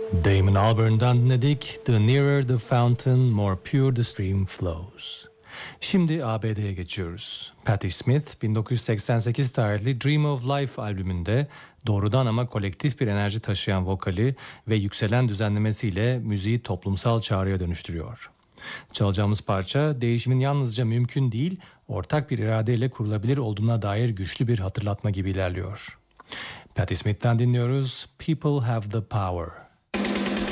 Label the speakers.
Speaker 1: Damon Albarn'dan dinledik. The nearer the fountain, more pure the stream flows. Şimdi ABD'ye geçiyoruz. Patti Smith, 1988 tarihli Dream of Life albümünde doğrudan ama kolektif bir enerji taşıyan vokali ve yükselen düzenlemesiyle müziği toplumsal çağrıya dönüştürüyor. Çalacağımız parça değişimin yalnızca mümkün değil, ortak bir iradeyle kurulabilir olduğuna dair güçlü bir hatırlatma gibi ilerliyor. Patti Smith'ten dinliyoruz. People Have the Power.